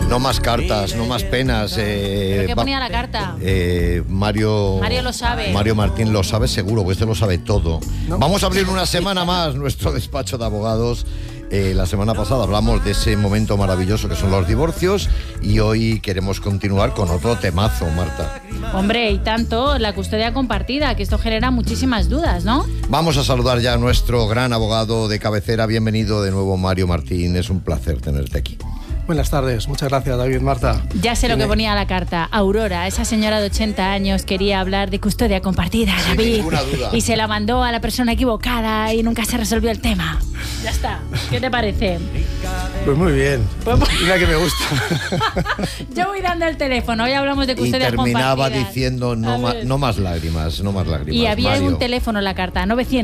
No más cartas, no más penas. ¿Pero qué ponía la carta? Mario lo sabe. Mario Martín lo sabe seguro, porque este lo sabe todo. ¿No? Vamos a abrir una semana más nuestro despacho de abogados. La semana pasada hablamos de ese momento maravilloso que son los divorcios y hoy queremos continuar con otro temazo, Marta. Hombre, y tanto, la custodia compartida, que esto genera muchísimas dudas, ¿no? Vamos a saludar ya a nuestro gran abogado de cabecera. Bienvenido de nuevo, Mario Martín. Es un placer tenerte aquí. Buenas tardes, muchas gracias, David, Marta. Ya sé lo que ponía la carta. Aurora, esa señora de 80 años, quería hablar de custodia compartida, David. Sin ninguna duda. Y se la mandó a la persona equivocada y nunca se resolvió el tema. Ya está. ¿Qué te parece? Pues muy bien. Mira que me gusta. Yo voy dando el teléfono, hoy hablamos de custodia compartida. Y terminaba diciendo no más lágrimas, no más lágrimas. Y había Mario. un teléfono en la carta,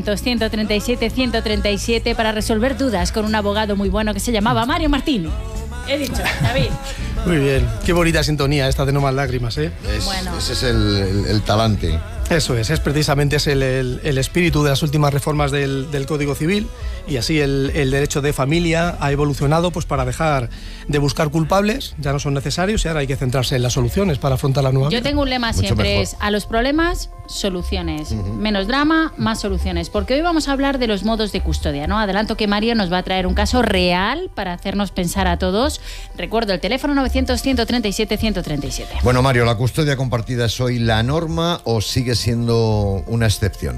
900-137-137, para resolver dudas con un abogado muy bueno que se llamaba Mario Martín. He dicho, David. Muy bien. Qué bonita sintonía esta de No más lágrimas, ¿eh? Bueno. Ese es el talante. Eso es precisamente el espíritu de las últimas reformas del Código Civil, y así el derecho de familia ha evolucionado pues para dejar de buscar culpables, ya no son necesarios, y ahora hay que centrarse en las soluciones para afrontar la nueva vida. Yo tengo un lema Mucho siempre, mejor. es a los problemas, soluciones. Menos drama, más soluciones. Porque hoy vamos a hablar de los modos de custodia, ¿no? Adelanto que Mario nos va a traer un caso real para hacernos pensar a todos. Recuerdo el teléfono 900-137-137. Bueno, Mario, ¿la custodia compartida es hoy la norma o sigue siendo una excepción?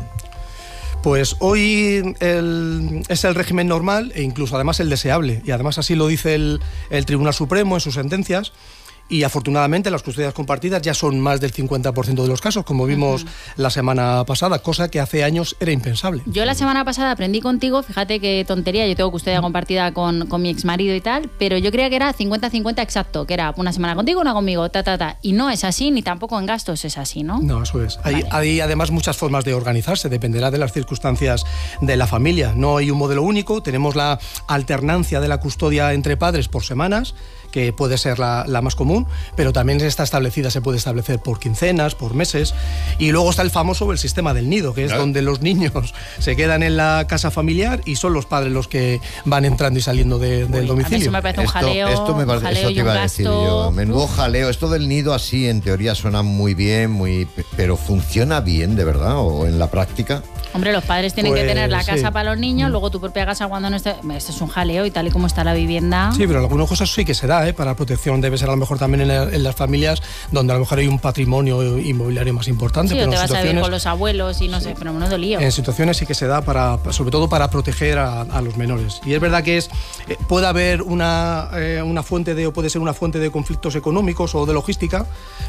Pues hoy es el régimen normal e incluso además el deseable, y además así lo dice el Tribunal Supremo en sus sentencias. Y afortunadamente las custodias compartidas ya son más del 50% de los casos, como vimos la semana pasada, cosa que hace años era impensable. Yo la semana pasada aprendí contigo, fíjate qué tontería, yo tengo custodia compartida con mi exmarido y tal, pero yo creía que era 50-50 exacto, que era una semana contigo, una conmigo, y no es así, ni tampoco en gastos es así, ¿no? No, eso es. Vale. Hay además muchas formas de organizarse, dependerá de las circunstancias de la familia. No hay un modelo único, tenemos la alternancia de la custodia entre padres por semanas, que puede ser la más común, pero también se puede establecer por quincenas, por meses, y luego está el famoso el sistema del nido, que es donde los niños se quedan en la casa familiar y son los padres los que van entrando y saliendo del domicilio. A mí eso me parece un jaleo, Esto me parece, jaleo eso te y un iba a decir gasto. yo. Menudo jaleo. Esto del nido así en teoría suena muy bien, pero ¿funciona bien de verdad o en la práctica? Hombre, los padres tienen que Pues, tener la casa sí. para los niños, luego tu propia casa cuando no esté. Esto es un jaleo y tal y como está la vivienda. Sí, pero algunas cosas sí que se da, para protección. Debe ser a lo mejor también en las familias donde a lo mejor hay un patrimonio inmobiliario más importante. Sí, pero o te en vas a vivir situaciones- con los abuelos y no sé, pero menudo lío. En situaciones sí que se da sobre todo para proteger a los menores. Y es verdad que puede haber una fuente puede ser una fuente de conflictos económicos o de logística,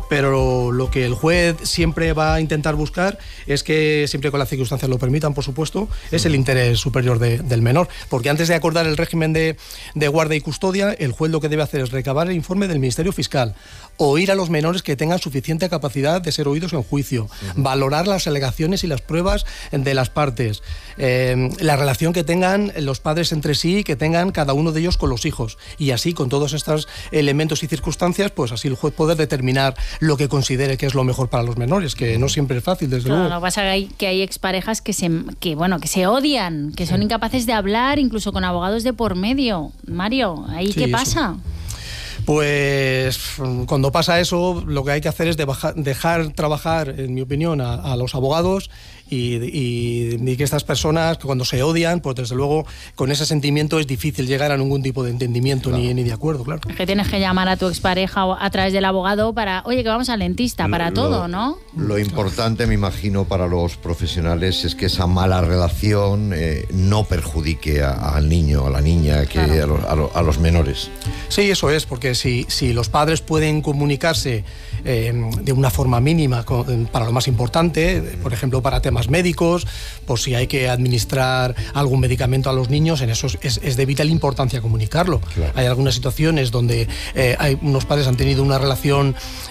pero lo que el juez siempre va a intentar buscar es que, siempre con las circunstancias lo permitan, por supuesto, es el interés superior del menor. Porque antes de acordar el régimen de guardia y custodia, el juez lo que debe hacer es recabar el informe del Ministerio Fiscal, oír a los menores que tengan suficiente capacidad de ser oídos en juicio, valorar las alegaciones y las pruebas de las partes, la relación que tengan los padres entre sí, que tengan cada uno de ellos con los hijos, y así con todos estos elementos y circunstancias, pues así el juez puede determinar lo que considere que es lo mejor para los menores, que no siempre es fácil, desde Claro, luego. lo que pasa es que hay exparejas que se odian, que son incapaces de hablar, incluso con abogados de por medio. Mario, ¿ahí Sí, qué eso. pasa? Pues cuando pasa eso, lo que hay que hacer es dejar trabajar, en mi opinión, a los abogados y que estas personas, que cuando se odian, pues desde luego con ese sentimiento es difícil llegar a ningún tipo de entendimiento, claro, ni de acuerdo, claro. Es que tienes que llamar a tu expareja a través del abogado para, oye, que vamos al dentista, para todo, ¿no? Lo importante, me imagino, para los profesionales es que esa mala relación no perjudique al niño, a la niña, que claro, a los menores. Sí, eso es, porque si los padres pueden comunicarse de una forma mínima para lo más importante, por ejemplo, para temas médicos, por si hay que administrar algún medicamento a los niños, en eso es de vital importancia comunicarlo. Claro. Hay algunas situaciones donde unos padres han tenido una relación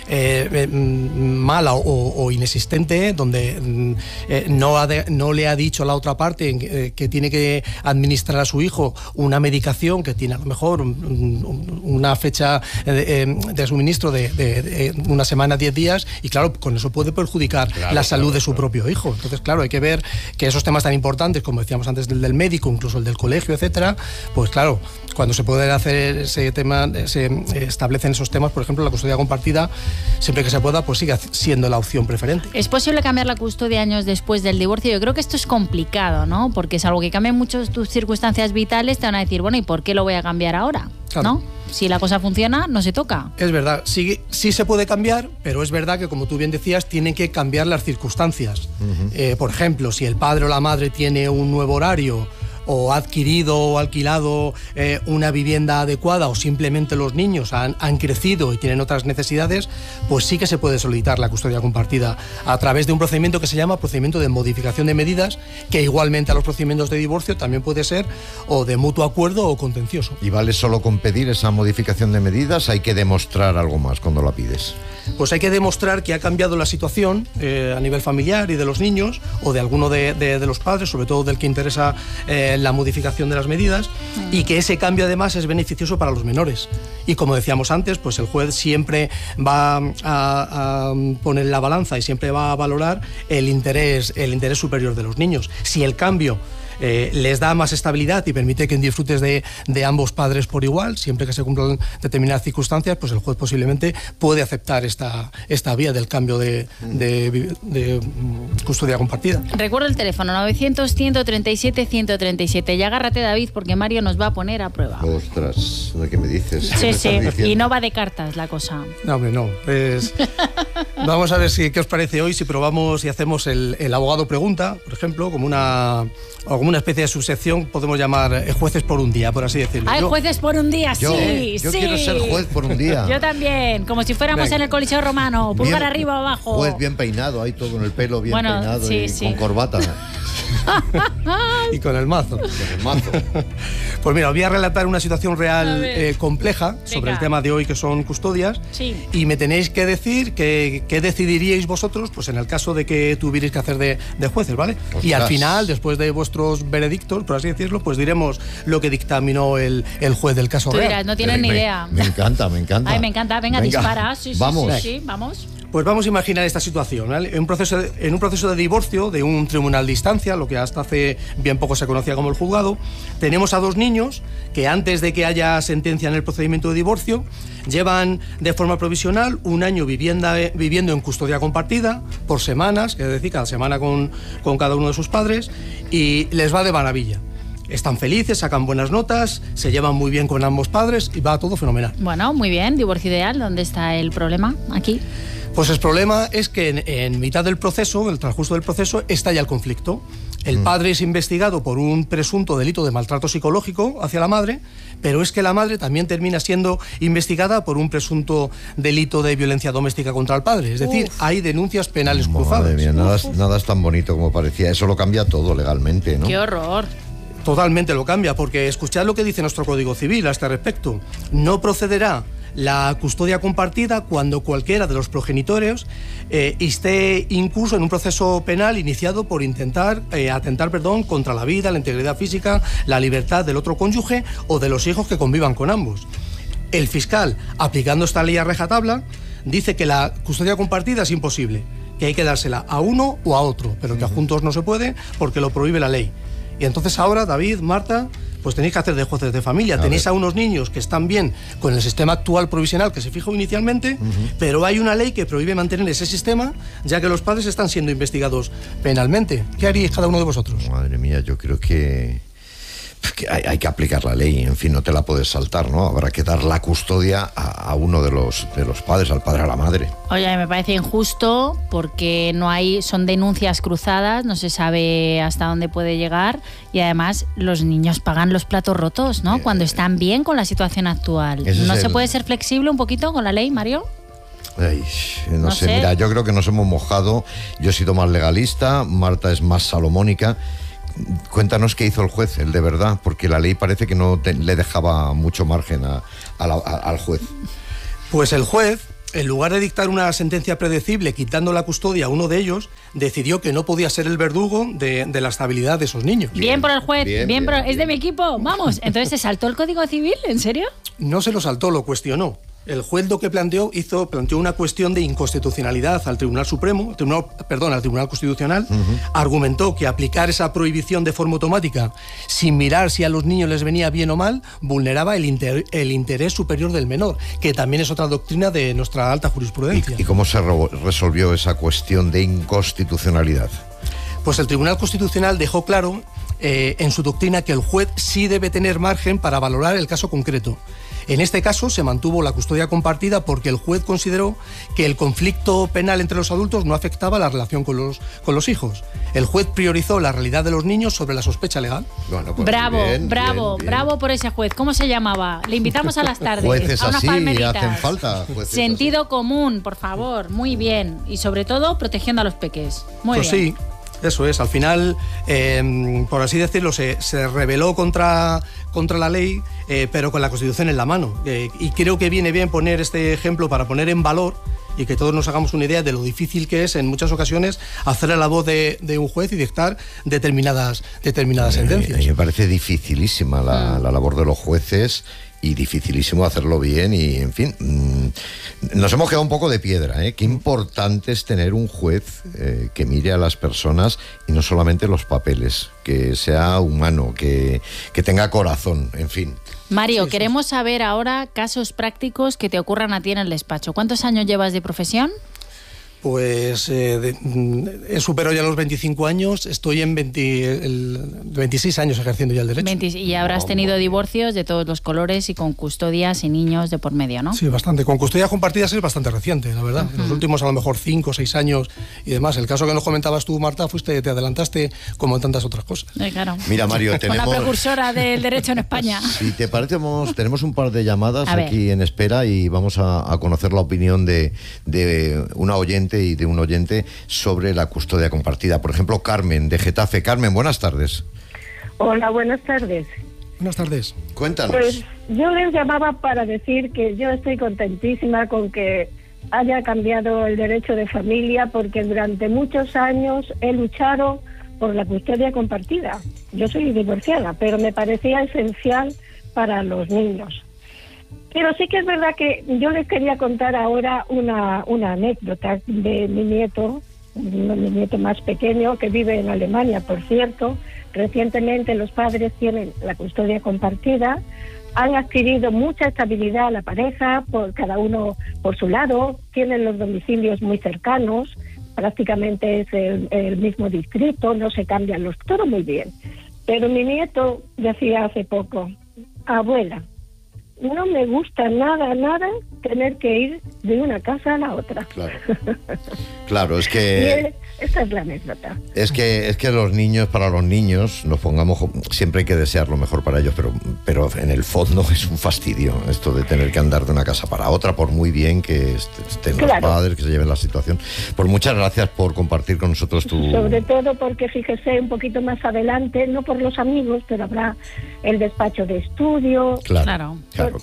mala o inexistente, donde no le ha dicho a la otra parte que tiene que administrar a su hijo una medicación que tiene a lo mejor una fecha semana de suministro de una semana, 10 días, y claro, con eso puede perjudicar la salud de su propio hijo. Entonces, claro, hay que ver que esos temas tan importantes, como decíamos antes, del médico, incluso el del colegio, etcétera, pues claro, cuando se puede hacer ese tema, se establecen esos temas, por ejemplo, la custodia compartida, siempre que se pueda, pues sigue siendo la opción preferente. ¿Es posible cambiar la custodia años después del divorcio? Yo creo que esto es complicado, ¿no? Porque es algo que cambia mucho tus circunstancias vitales, te van a decir, bueno, ¿y por qué lo voy a cambiar ahora? Claro. ¿No? Si la cosa funciona, no se toca. Es verdad, sí se puede cambiar, pero es verdad que, como tú bien decías, tienen que cambiar las circunstancias. Por ejemplo, si el padre o la madre tiene un nuevo horario, o ha adquirido o alquilado una vivienda adecuada, o simplemente los niños han crecido y tienen otras necesidades, pues sí que se puede solicitar la custodia compartida a través de un procedimiento que se llama procedimiento de modificación de medidas, que igualmente a los procedimientos de divorcio también puede ser o de mutuo acuerdo o contencioso. ¿Y vale solo con pedir esa modificación de medidas? ¿Hay que demostrar algo más cuando la pides? Pues hay que demostrar que ha cambiado la situación a nivel familiar y de los niños, o de alguno de los padres, sobre todo del que interesa la modificación de las medidas, y que ese cambio además es beneficioso para los menores. Y como decíamos antes, pues el juez siempre va a poner en la balanza y siempre va a valorar el interés superior de los niños. Si el cambio les da más estabilidad y permite que disfrutes de ambos padres por igual, siempre que se cumplan determinadas circunstancias, pues el juez posiblemente puede aceptar esta vía del cambio de custodia compartida. Recuerdo el teléfono 900-137-137. Y agárrate, David, porque Mario nos va a poner a prueba. Ostras, ¿de qué me dices? Sí, y no va de cartas la cosa. No, hombre, no. Vamos a ver qué os parece hoy si probamos y hacemos el abogado pregunta, por ejemplo, como una especie de subsección, podemos llamar jueces por un día, por así decirlo. ¡Ay, jueces por un día! Yo quiero ser juez por un día. Yo también, como si fuéramos en el Coliseo Romano, pulgar arriba o abajo. Juez bien peinado, ahí todo con el pelo bien peinado, sí, con corbata. Y con el mazo. Pues mira, os voy a relatar una situación real compleja sobre el tema de hoy, que son custodias. Sí. Y me tenéis que decir qué decidiríais vosotros, pues en el caso de que tuvierais que hacer de jueces, ¿vale? Ostras. Y al final, después de vuestros veredictos, por así decirlo, pues diremos lo que dictaminó el juez del caso real. Tú dirás, no tienes ni idea. Me encanta. Ay, me encanta. Venga, dispara. Sí, vamos. Sí, vamos. Pues vamos a imaginar esta situación, ¿vale? En un proceso de divorcio de un tribunal de instancia, lo que hasta hace bien poco se conocía como el juzgado, tenemos a dos niños que, antes de que haya sentencia en el procedimiento de divorcio, llevan de forma provisional un año viviendo en custodia compartida por semanas, es decir, cada semana con cada uno de sus padres, y les va de maravilla. Están felices, sacan buenas notas, se llevan muy bien con ambos padres y va todo fenomenal. Bueno, muy bien, divorcio ideal. ¿Dónde está el problema aquí? Pues el problema es que en mitad del proceso, en el transcurso del proceso, estalla el conflicto. El padre es investigado por un presunto delito de maltrato psicológico hacia la madre, pero es que la madre también termina siendo investigada por un presunto delito de violencia doméstica contra el padre. Es decir, hay denuncias penales cruzadas. Madre mía, nada es tan bonito como parecía. Eso lo cambia todo legalmente, ¿no? ¡Qué horror! Totalmente lo cambia, porque escuchad lo que dice nuestro Código Civil a este respecto. No procederá la custodia compartida cuando cualquiera de los progenitores esté incurso en un proceso penal iniciado por atentar contra la vida, la integridad física, la libertad del otro cónyuge o de los hijos que convivan con ambos. El fiscal, aplicando esta ley a rajatabla, dice que la custodia compartida es imposible, que hay que dársela a uno o a otro, pero que a juntos no se puede porque lo prohíbe la ley. Y entonces ahora, David, Marta, pues tenéis que hacer de jueces de familia. Tenéis a unos niños que están bien con el sistema actual provisional que se fijó inicialmente, pero hay una ley que prohíbe mantener ese sistema, ya que los padres están siendo investigados penalmente. ¿Qué haríais cada uno de vosotros? Madre mía, yo creo que hay que aplicar la ley, en fin, no te la puedes saltar, ¿no? Habrá que dar la custodia a uno de los padres, al padre o a la madre. Oye, me parece injusto porque son denuncias cruzadas, no se sabe hasta dónde puede llegar y además los niños pagan los platos rotos, ¿no? Cuando están bien con la situación actual. ¿No se puede ser flexible un poquito con la ley, Mario? Ay, no sé, mira, yo creo que nos hemos mojado. Yo he sido más legalista, Marta es más salomónica. Cuéntanos qué hizo el juez, el de verdad, porque la ley parece que no le dejaba mucho margen al juez. Pues el juez, en lugar de dictar una sentencia predecible quitando la custodia a uno de ellos, decidió que no podía ser el verdugo de la estabilidad de esos niños. Bien por el juez, bien. Es de mi equipo, vamos. Entonces, ¿se saltó el Código Civil? ¿En serio? No se lo saltó, lo cuestionó. El juez lo que planteó una cuestión de inconstitucionalidad al Tribunal Supremo, al Tribunal Constitucional, argumentó que aplicar esa prohibición de forma automática, sin mirar si a los niños les venía bien o mal, vulneraba el interés superior del menor, que también es otra doctrina de nuestra alta jurisprudencia. ¿Y cómo se resolvió esa cuestión de inconstitucionalidad? Pues el Tribunal Constitucional dejó claro en su doctrina que el juez sí debe tener margen para valorar el caso concreto. En este caso se mantuvo la custodia compartida porque el juez consideró que el conflicto penal entre los adultos no afectaba la relación con los hijos. El juez priorizó la realidad de los niños sobre la sospecha legal. Bueno, pues bravo por ese juez. ¿Cómo se llamaba? Le invitamos a las tardes. Jueces a unas así palmeritas. hacen falta. Sentido común, por favor. Muy bien. Y sobre todo, protegiendo a los peques. Muy bien. Sí. Eso es, al final, por así decirlo, se rebeló contra la ley, pero con la Constitución en la mano. Y creo que viene bien poner este ejemplo para poner en valor y que todos nos hagamos una idea de lo difícil que es en muchas ocasiones hacer la voz de un juez y dictar determinadas sentencias. Me parece dificilísima la labor de los jueces. Y dificilísimo hacerlo bien y, en fin, nos hemos quedado un poco de piedra, ¿eh? Qué importante es tener un juez que mire a las personas y no solamente los papeles, que sea humano, que tenga corazón, en fin. Mario, queremos saber ahora casos prácticos que te ocurran a ti en el despacho. ¿Cuántos años llevas de profesión? Pues he superado ya los 25 años, estoy en 26 años ejerciendo ya el derecho. Y habrás tenido divorcios de todos los colores y con custodias y niños de por medio, ¿no? Sí, bastante. Con custodias compartidas es bastante reciente, la verdad. En los últimos a lo mejor 5 o 6 años y demás. El caso que nos comentabas tú, Marta, te adelantaste como en tantas otras cosas. Claro. Mira, Mario, tenemos... Con la precursora del derecho en España. Si te parece, tenemos un par de llamadas aquí en espera y vamos a conocer la opinión de una oyente y de un oyente sobre la custodia compartida. Por ejemplo, Carmen, de Getafe. Carmen, buenas tardes. Hola, buenas tardes. Buenas tardes. Cuéntanos. Pues yo les llamaba para decir que yo estoy contentísima con que haya cambiado el derecho de familia, porque durante muchos años he luchado por la custodia compartida. Yo soy divorciada, pero me parecía esencial para los niños. Pero sí que es verdad que yo les quería contar ahora una anécdota de mi nieto más pequeño, que vive en Alemania, por cierto. Recientemente los padres tienen la custodia compartida, han adquirido mucha estabilidad a la pareja, por cada uno por su lado, tienen los domicilios muy cercanos, prácticamente es el mismo distrito, no se cambian todo muy bien. Pero mi nieto decía hace poco: abuela, no me gusta nada tener que ir de una casa a la otra. Claro, es que... Esta es la anécdota. Es que los niños, para los niños, nos pongamos, siempre hay que desear lo mejor para ellos, pero en el fondo es un fastidio esto de tener que andar de una casa para otra, por muy bien que estén los padres, que se lleven la situación. Pues muchas gracias por compartir con nosotros tu... Sobre todo porque, fíjese, un poquito más adelante, no por los amigos, pero habrá el despacho de estudio. Claro.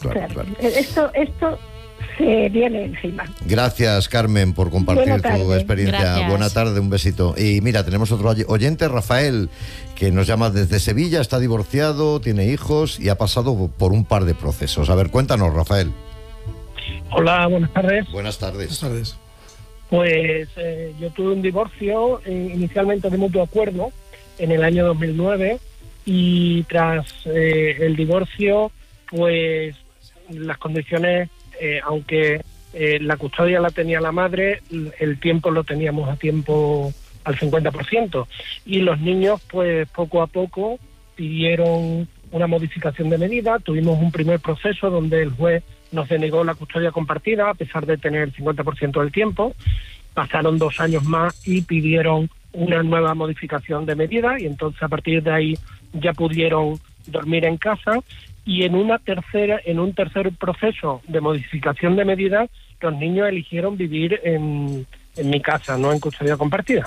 Esto se viene encima. Gracias, Carmen, por compartir tu experiencia. Gracias. Buena tarde, un besito. Y mira, tenemos otro oyente, Rafael, que nos llama desde Sevilla, está divorciado, tiene hijos y ha pasado por un par de procesos. A ver, cuéntanos, Rafael. Hola, buenas tardes. Buenas tardes. Buenas tardes. Pues yo tuve un divorcio inicialmente de mutuo acuerdo en el año 2009 y tras el divorcio, pues las condiciones, aunque la custodia la tenía la madre, el tiempo lo teníamos a tiempo al 50%, y los niños pues poco a poco pidieron una modificación de medida. Tuvimos un primer proceso donde el juez nos denegó la custodia compartida a pesar de tener el 50% del tiempo. Pasaron 2 años más y pidieron una nueva modificación de medida, y entonces a partir de ahí ya pudieron dormir en casa. Y en un tercer proceso de modificación de medida, los niños eligieron vivir en mi casa, no en custodia compartida.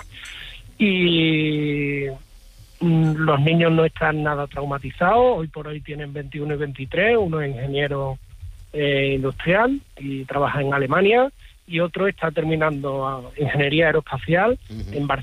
Y los niños no están nada traumatizados. Hoy por hoy tienen 21 y 23. Uno es ingeniero industrial y trabaja en Alemania, y otro está terminando ingeniería aeroespacial en Barcelona.